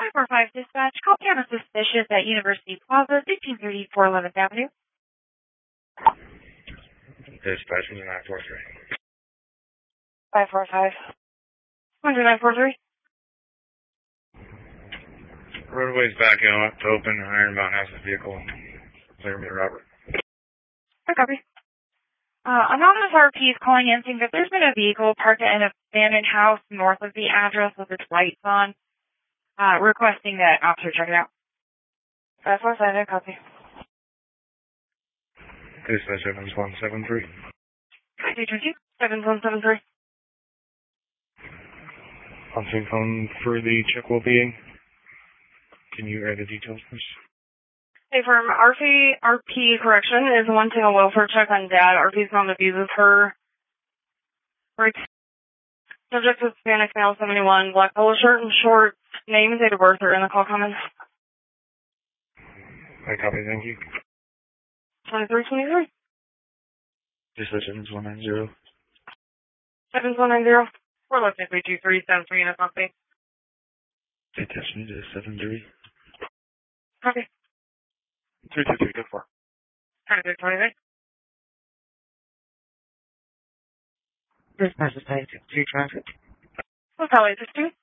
545 dispatch. Call Piano Suspicious at University Plaza, 1534 11th Avenue. Dispatch 943. 545. 943. Roadway's backing up to open. Ironbound has his vehicle. Clear me, Robert. I copy. Anonymous RP is calling in saying that there's been a vehicle parked at an abandoned house north of the address with its lights on, requesting that officer check it out. 545, copy. Dispatch 7173. 7173. On same phone for the check will be. Can you add the details, please? Hey, firm, RP correction is wanting a welfare check on dad. RP's mom abuses her. Right. Subject is Hispanic male, 71, black polo shirt and shorts. Name, date of birth are in the call comments. I copy, thank you. 2323. Dispatch 7190. 7190. We're looking at 32373 in a copy. Attach me to 73. Copy. 323, go for. 2323. Dispatch is 2 traffic. What's that, 16?